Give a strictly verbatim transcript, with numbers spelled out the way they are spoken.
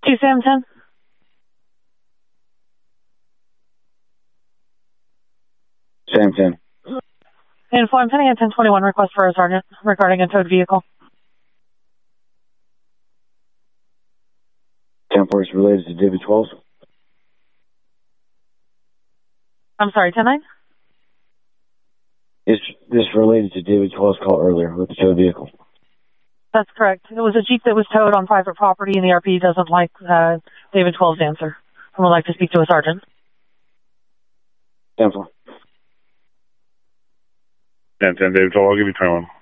two Sam ten. Sam ten. Info, I'm sending a ten twenty-one request for a sergeant regarding a towed vehicle. ten four is related to David twelve. I'm sorry, ten nine? Is this related to David twelve's call earlier with the towed vehicle? That's correct. It was a Jeep that was towed on private property, and the R P doesn't like uh, David twelve's answer and would like to speak to a sergeant. ten four. ten ten, David twelve, I'll give you twenty-one.